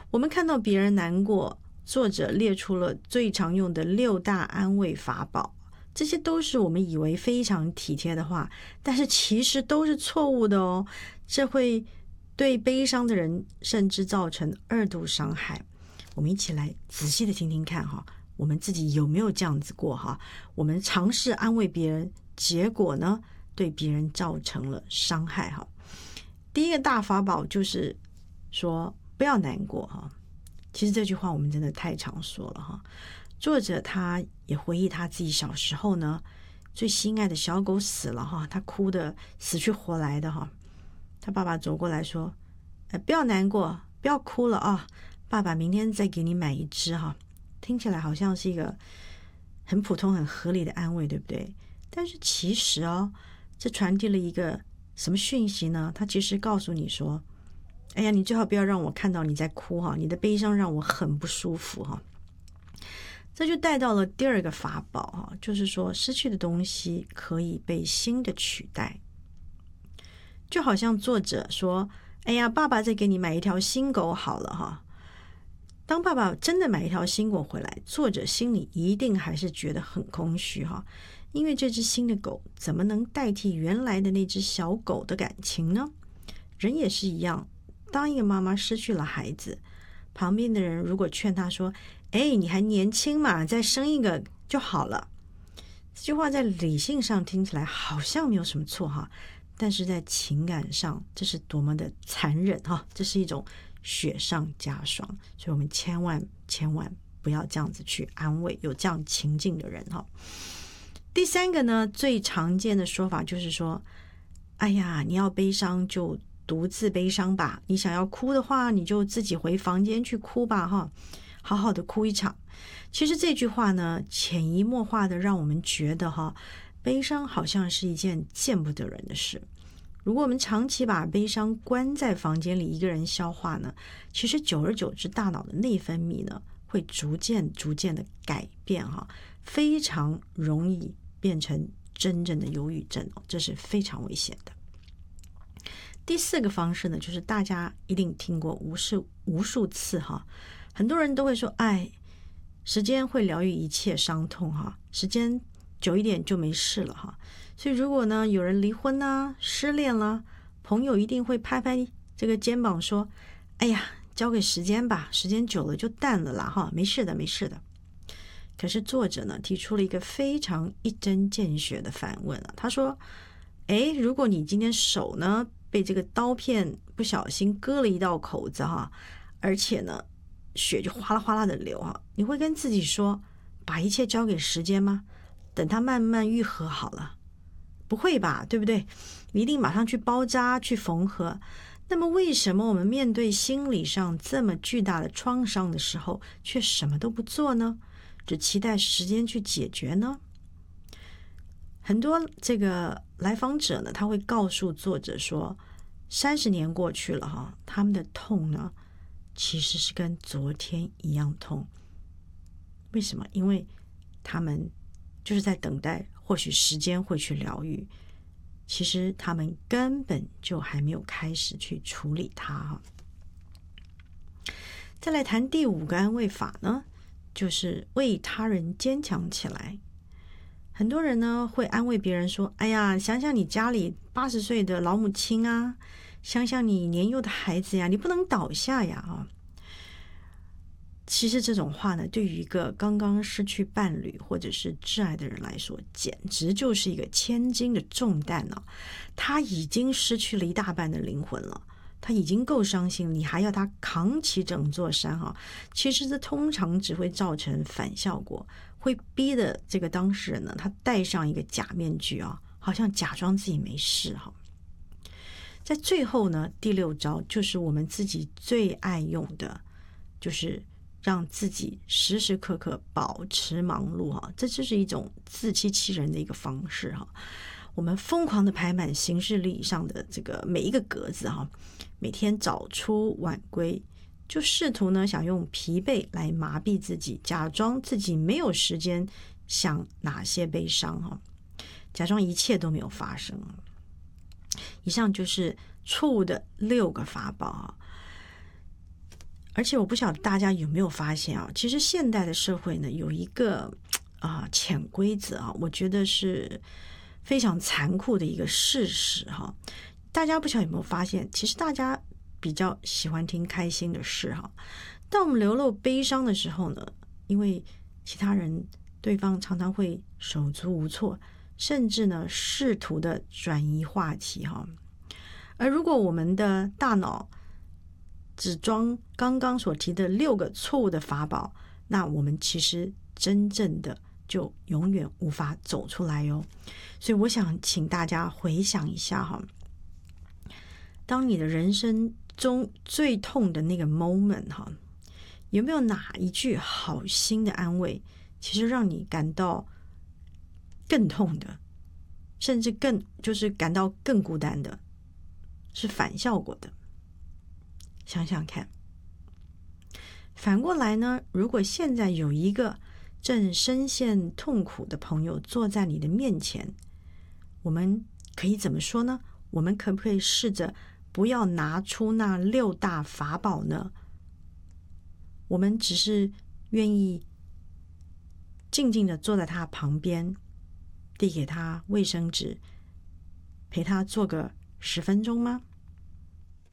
我们看到别人难过，作者列出了最常用的6大安慰法宝，这些都是我们以为非常体贴的话，但是其实都是错误的哦。这会对悲伤的人甚至造成2度伤害。我们一起来仔细的听听看哈，我们自己有没有这样子过哈？我们尝试安慰别人，结果呢，对别人造成了伤害哈。第一个大法宝就是说不要难过哈。其实这句话我们真的太常说了哈。作者他也回忆他自己小时候呢，最心爱的小狗死了哈，他哭得死去活来的哈。他爸爸走过来说：不要难过，不要哭了啊，爸爸明天再给你买一只哈。听起来好像是一个很普通很合理的安慰，对不对？但是其实这传递了一个什么讯息呢？他其实告诉你说，哎呀，你最好不要让我看到你在哭哈，你的悲伤让我很不舒服哈。这就带到了第2个法宝哈，就是说失去的东西可以被新的取代。就好像作者说，哎呀，爸爸再给你买一条新狗好了哈。当爸爸真的买一条新狗回来，作者心里一定还是觉得很空虚哈，因为这只新的狗怎么能代替原来的那只小狗的感情呢？人也是一样，当一个妈妈失去了孩子，旁边的人如果劝她说，哎，你还年轻嘛，再生一个就好了。这句话在理性上听起来好像没有什么错哈，但是在情感上这是多么的残忍哈，这是一种雪上加霜。所以我们千万不要这样子去安慰有这样情境的人哈。第3个呢，最常见的说法就是说，哎呀，你要悲伤就独自悲伤吧，你想要哭的话你就自己回房间去哭吧哈，好好的哭一场。其实这句话呢，潜移默化的让我们觉得哈，悲伤好像是一件见不得人的事。如果我们长期把悲伤关在房间里一个人消化呢，其实久而久之大脑的内分泌呢会逐渐的改变哈，非常容易变成真正的忧郁症这是非常危险的。第4个方式呢，就是大家一定听过无数次哈，很多人都会说，哎，时间会疗愈一切伤痛哈，时间久一点就没事了哈。所以如果呢有人离婚啊，失恋了，朋友一定会拍拍这个肩膀说，哎呀，交给时间吧，时间久了就淡了啦哈，没事的。可是作者呢提出了一个非常一针见血的反问他说，哎，如果你今天手呢被这个刀片不小心割了一道口子哈，而且呢血就哗啦哗啦的流哈，你会跟自己说把一切交给时间吗？等它慢慢愈合好了？不会吧，对不对？你一定马上去包扎去缝合。那么为什么我们面对心理上这么巨大的创伤的时候却什么都不做呢？只期待时间去解决呢？很多这个来访者呢，他会告诉作者说，30年过去了哈，他们的痛呢其实是跟昨天一样痛。为什么？因为他们就是在等待，或许时间会去疗愈，其实他们根本就还没有开始去处理它哈。再来谈第5个安慰法呢，就是为他人坚强起来。很多人呢会安慰别人说，哎呀，想想你家里80岁的老母亲啊，想想你年幼的孩子呀，你不能倒下呀其实这种话呢，对于一个刚刚失去伴侣或者是挚爱的人来说，简直就是一个千斤的重担他已经失去了一大半的灵魂了，他已经够伤心，你还要他扛起整座山其实这通常只会造成反效果，会逼的这个当事人呢，他戴上一个假面具好像假装自己没事在最后呢，第6招就是我们自己最爱用的，就是让自己时时刻刻保持忙碌这就是一种自欺欺人的一个方式我们疯狂的排满行事历上的这个每一个格子每天早出晚归，就试图呢想用疲惫来麻痹自己，假装自己没有时间想哪些悲伤假装一切都没有发生以上就是错误的6个法宝而且我不晓得大家有没有发现啊，其实现代的社会呢有一个潜规则啊，我觉得是非常残酷的一个事实哈。大家不晓得有没有发现，其实大家比较喜欢听开心的事哈。当我们流露悲伤的时候呢，因为其他人对方常常会手足无措，甚至呢试图的转移话题哈。而如果我们的大脑只装刚刚所提的6个错误的法宝，那我们其实真正的就永远无法走出来哦。所以我想请大家回想一下哈，当你的人生中最痛的那个 moment 哈，有没有哪一句好心的安慰，其实让你感到更痛的，甚至就是感到更孤单的，是反效果的？想想看。反过来呢，如果现在有一个正深陷痛苦的朋友坐在你的面前，我们可以怎么说呢？我们可不可以试着不要拿出那6大法宝呢？我们只是愿意静静的坐在他旁边，递给他卫生纸，陪他坐个10分钟吗？